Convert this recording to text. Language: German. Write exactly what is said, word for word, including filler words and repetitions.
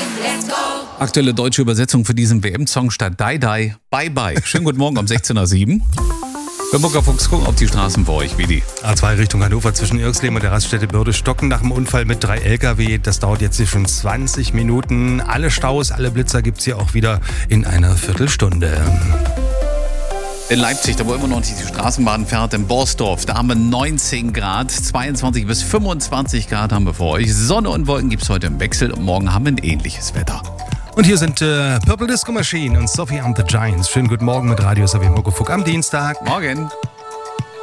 Aktuelle deutsche Übersetzung für diesen W M-Song statt Die Die, Bye Bye. Schönen guten Morgen um sechzehn Uhr sieben. Hamburger Fuchs gucken auf die Straßen für euch, wie die. A zwei Richtung Hannover zwischen Irxleben und der Raststätte Börde-Stocken nach dem Unfall mit drei L K W. Das dauert jetzt hier schon zwanzig Minuten. Alle Staus, alle Blitzer gibt's hier auch wieder in einer Viertelstunde. In Leipzig, da wo immer noch die Straßenbahn fährt, in Borsdorf, da haben wir neunzehn Grad, zweiundzwanzig bis fünfundzwanzig Grad haben wir für euch. Sonne und Wolken gibt's heute im Wechsel und morgen haben wir ein ähnliches Wetter. Und hier sind äh, Purple Disco Machine und Sophie and the Giants. Schönen guten Morgen mit Radio Savvy Muckefuck am Dienstag. Morgen.